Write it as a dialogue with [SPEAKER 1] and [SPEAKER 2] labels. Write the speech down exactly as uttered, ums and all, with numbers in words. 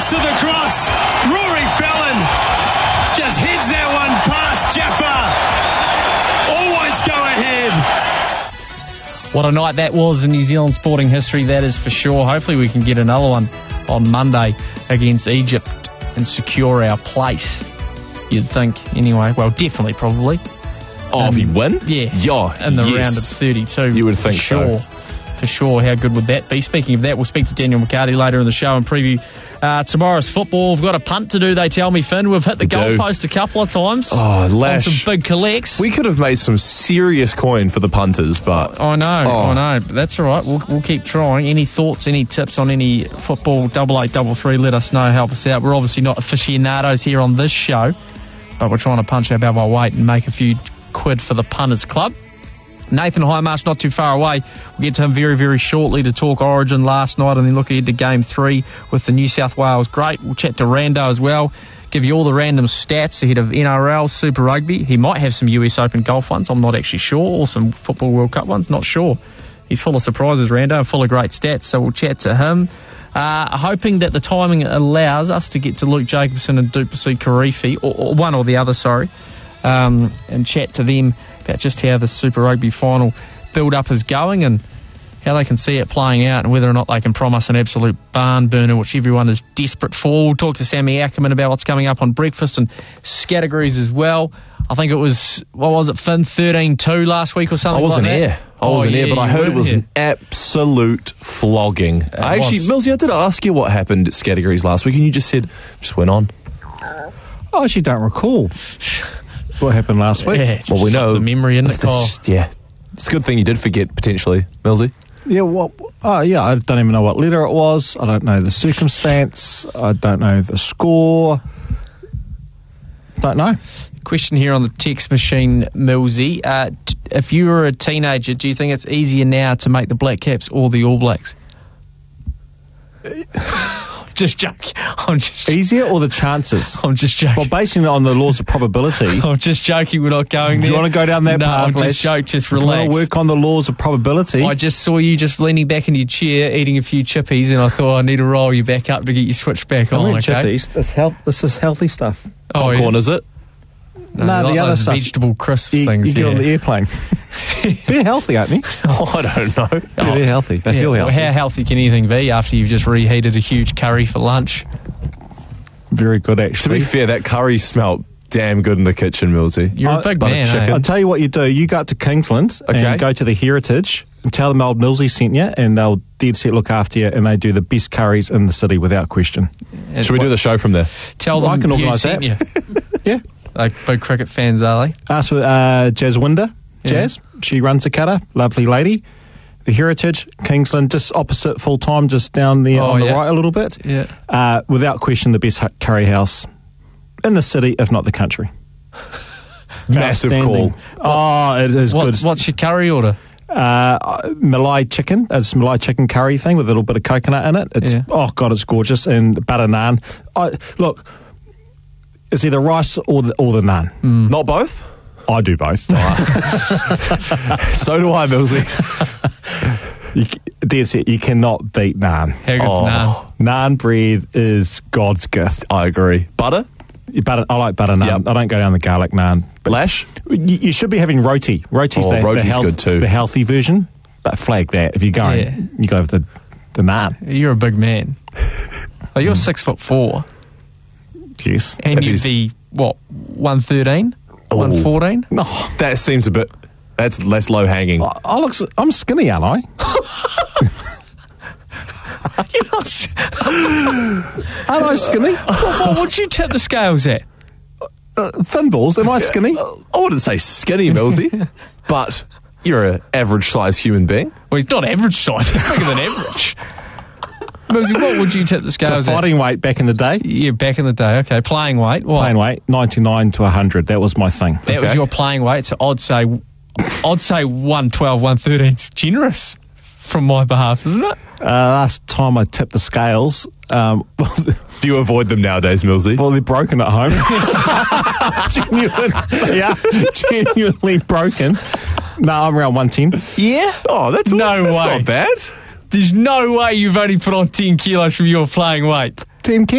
[SPEAKER 1] to the cross. Rory Fallon just heads that one past Jaffa. All whites go ahead.
[SPEAKER 2] What a night that was in New Zealand sporting history, that is for sure. Hopefully we can get another one on Monday against Egypt and secure our place, you'd think. Anyway, well, definitely, probably.
[SPEAKER 3] Oh,
[SPEAKER 2] um,
[SPEAKER 3] if you win?
[SPEAKER 2] Yeah.
[SPEAKER 3] yeah
[SPEAKER 2] in the
[SPEAKER 3] yes.
[SPEAKER 2] round of thirty-two.
[SPEAKER 3] You would think
[SPEAKER 2] for sure.
[SPEAKER 3] so.
[SPEAKER 2] For sure. How good would that be? Speaking of that, we'll speak to Daniel McCarty later in the show and preview uh, tomorrow's football. We've got a punt to do, they tell me, Finn. We've hit the goalpost a couple of times.
[SPEAKER 3] Oh, Lash.
[SPEAKER 2] On some big collects.
[SPEAKER 3] We could have made some serious coin for the punters, but...
[SPEAKER 2] I know,
[SPEAKER 3] oh.
[SPEAKER 2] I know. But that's all right. We'll, we'll keep trying. Any thoughts, any tips on any football, double eight, double three, let us know. Help us out. We're obviously not aficionados here on this show, but we're trying to punch above our weight and make a few quid for the Punters Club. Nathan Highmarsh not too far away. We'll get to him very, very shortly to talk Origin last night and then look ahead to Game three with the New South Wales Great. We'll chat to Rando as well, give you all the random stats ahead of N R L, Super Rugby. He might have some U S Open golf ones, I'm not actually sure, or some Football World Cup ones, not sure. He's full of surprises, Rando, and full of great stats, so we'll chat to him. Uh, hoping that the timing allows us to get to Luke Jacobson and Duplessis Karifi, or, or one or the other, sorry, um, and chat to them about just how the Super Rugby final build-up is going and how they can see it playing out and whether or not they can promise an absolute barn burner, which everyone is desperate for. We'll talk to Sammy Ackerman about what's coming up on breakfast and categories as well. I think it was, what was it, Finn, thirteen two last week or something
[SPEAKER 3] I wasn't
[SPEAKER 2] like that?
[SPEAKER 3] here. I
[SPEAKER 2] Oh,
[SPEAKER 3] wasn't
[SPEAKER 2] yeah,
[SPEAKER 3] here, but I
[SPEAKER 2] you
[SPEAKER 3] heard it
[SPEAKER 2] weren't
[SPEAKER 3] was
[SPEAKER 2] here.
[SPEAKER 3] an absolute flogging. I actually,
[SPEAKER 2] was.
[SPEAKER 3] Millsy, I did ask you what happened at categories last week, and you just said, just went on.
[SPEAKER 4] I actually don't recall what happened last week.
[SPEAKER 2] Yeah, just
[SPEAKER 3] Well, we know.
[SPEAKER 2] the memory, isn't it,
[SPEAKER 3] It's
[SPEAKER 2] Kyle?
[SPEAKER 3] just- yeah. It's a good thing you did forget, potentially, Millsy.
[SPEAKER 4] Yeah, well, oh, yeah, I don't even know what letter it was. I don't know the circumstance. I don't know the score. Don't know.
[SPEAKER 2] Question here on the text machine, Millsy. Uh, t- if you were a teenager, do you think it's easier now to make the Black Caps or the All Blacks? Just joking. I'm just
[SPEAKER 4] Easier or the chances?
[SPEAKER 2] I'm just joking.
[SPEAKER 4] Well, basing it on the laws of probability.
[SPEAKER 2] I'm just joking. We're not going
[SPEAKER 4] Do
[SPEAKER 2] there.
[SPEAKER 4] you want to go down that
[SPEAKER 2] no,
[SPEAKER 4] path?
[SPEAKER 2] I'm just
[SPEAKER 4] Lesh?
[SPEAKER 2] joking. Just
[SPEAKER 4] If you want
[SPEAKER 2] relax.
[SPEAKER 4] to work on the laws of probability.
[SPEAKER 2] I just saw you just leaning back in your chair, eating a few chippies, and I thought I need to roll you back up to get you switched back
[SPEAKER 4] I
[SPEAKER 2] on.
[SPEAKER 4] mean,
[SPEAKER 2] Okay.
[SPEAKER 4] chippies. This, health, this is healthy stuff.
[SPEAKER 2] Oh,
[SPEAKER 3] Popcorn,
[SPEAKER 2] yeah.
[SPEAKER 3] is it?
[SPEAKER 2] No,
[SPEAKER 4] No,
[SPEAKER 2] like
[SPEAKER 4] the other
[SPEAKER 2] those
[SPEAKER 4] stuff.
[SPEAKER 2] vegetable crisps
[SPEAKER 4] You,
[SPEAKER 2] things.
[SPEAKER 4] you get
[SPEAKER 2] yeah.
[SPEAKER 4] on the airplane. They're healthy, aren't they?
[SPEAKER 3] Oh, I don't know.
[SPEAKER 4] Yeah, they're healthy. They
[SPEAKER 2] Yeah,
[SPEAKER 4] feel
[SPEAKER 2] well,
[SPEAKER 4] healthy.
[SPEAKER 2] how healthy can anything be after you've just reheated a huge curry for lunch?
[SPEAKER 4] Very good,
[SPEAKER 3] To
[SPEAKER 4] actually.
[SPEAKER 3] be fair, that curry smelt damn good in the kitchen, Millsy.
[SPEAKER 2] You're
[SPEAKER 4] I-
[SPEAKER 2] a big
[SPEAKER 3] butter
[SPEAKER 2] man,
[SPEAKER 3] chicken.
[SPEAKER 2] eh?
[SPEAKER 4] I'll tell you what you do. You go up to Kingsland
[SPEAKER 3] Okay.
[SPEAKER 4] and go to the Heritage and tell them old Millsy sent you, and they'll dead set look after you, and they do the best curries in the city without question.
[SPEAKER 2] And
[SPEAKER 3] Should we do the show from there?
[SPEAKER 2] Tell
[SPEAKER 4] Well,
[SPEAKER 2] them
[SPEAKER 4] I can
[SPEAKER 2] Hugh
[SPEAKER 4] organise
[SPEAKER 2] sent
[SPEAKER 4] that.
[SPEAKER 2] you.
[SPEAKER 4] Yeah.
[SPEAKER 2] Like big cricket fans, are they?
[SPEAKER 4] Ask for uh, Jazz Winder.
[SPEAKER 2] Yeah.
[SPEAKER 4] Jazz. She runs the cutter. Lovely lady. The Heritage, Kingsland, just opposite full time, just down there
[SPEAKER 2] Oh,
[SPEAKER 4] on the
[SPEAKER 2] yeah.
[SPEAKER 4] right a little bit.
[SPEAKER 2] Yeah.
[SPEAKER 4] Uh, without question, the best hu- curry house in the city, if not the country.
[SPEAKER 3] Massive
[SPEAKER 4] Outstanding.
[SPEAKER 3] call.
[SPEAKER 4] Oh, it is
[SPEAKER 2] What,
[SPEAKER 4] good.
[SPEAKER 2] what's your curry order?
[SPEAKER 4] Uh, Malai chicken. It's Malai chicken curry thing with a little bit of coconut in it. It's
[SPEAKER 2] Yeah.
[SPEAKER 4] oh god, it's gorgeous, and butter naan. I, look, it's either rice or the, or the naan.
[SPEAKER 3] Not both?
[SPEAKER 4] I do both.
[SPEAKER 3] So do I, Millsy.
[SPEAKER 4] you, c- dead set, you cannot beat naan.
[SPEAKER 2] How good's
[SPEAKER 3] Oh.
[SPEAKER 2] naan?
[SPEAKER 4] Naan bread is God's gift.
[SPEAKER 3] I agree. Butter?
[SPEAKER 4] Butter, I like butter naan.
[SPEAKER 3] Yep.
[SPEAKER 4] I don't go down the garlic naan.
[SPEAKER 3] Lash?
[SPEAKER 4] You, you should be having roti. Roti's
[SPEAKER 3] Oh,
[SPEAKER 4] the,
[SPEAKER 3] roti's
[SPEAKER 4] the, health,
[SPEAKER 3] good too.
[SPEAKER 4] the healthy version. But flag that. If you're going,
[SPEAKER 2] Yeah.
[SPEAKER 4] you go with the, the naan.
[SPEAKER 2] You're a big man. Oh, you're six foot four,
[SPEAKER 4] Yes.
[SPEAKER 2] and
[SPEAKER 3] If
[SPEAKER 2] you'd
[SPEAKER 3] he's-
[SPEAKER 2] be what, one thirteen,
[SPEAKER 3] Oh.
[SPEAKER 2] one fourteen.
[SPEAKER 4] No.
[SPEAKER 3] That seems a bit... That's less low hanging.
[SPEAKER 4] I, I look, s- I'm skinny, aren't I?
[SPEAKER 2] You're not. s-
[SPEAKER 4] Aren't I skinny?
[SPEAKER 2] what, what would you tip the scales at?
[SPEAKER 4] Uh, thin balls, am I skinny?
[SPEAKER 3] I wouldn't say skinny, Millsy, but you're an average-sized human being.
[SPEAKER 2] Well, he's not average size. He's bigger than average. Millsy, what would you tip the
[SPEAKER 4] So
[SPEAKER 2] scales at?
[SPEAKER 4] fighting weight back in the day,
[SPEAKER 2] Yeah, back in the day. Okay, playing weight. What?
[SPEAKER 4] playing weight, ninety-nine to one hundred. That was my thing.
[SPEAKER 2] That was
[SPEAKER 3] Okay.
[SPEAKER 2] your playing weight. So I'd say, I'd say one twelve, one thirteen is generous from my behalf, isn't it?
[SPEAKER 4] Uh, last time I tipped the scales, um,
[SPEAKER 3] Do you avoid them nowadays, Millsy?
[SPEAKER 4] well, they're broken at home. genuinely, yeah, genuinely broken. No, I'm around one ten.
[SPEAKER 2] Yeah.
[SPEAKER 3] Oh, that's,
[SPEAKER 2] No
[SPEAKER 3] all, that's
[SPEAKER 2] way.
[SPEAKER 3] not bad.
[SPEAKER 2] There's no way you've only put on ten kilos from your playing weight.
[SPEAKER 4] ten